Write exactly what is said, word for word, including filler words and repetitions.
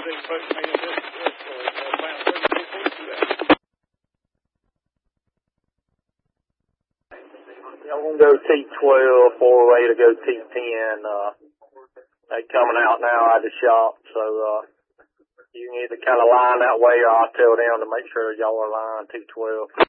they both made a this, this, or uh, bound thirty-two forty-two at. I'm going to go T twelve, four-way to go T ten. Uh, they coming out now out of the shop, so uh, you can either kind of line that way or I'll tell them to make sure y'all are line T twelve.